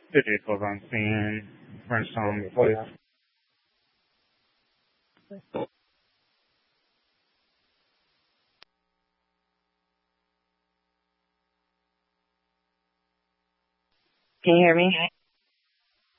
the vehicles on scene, Brimstone Police. Can you hear me?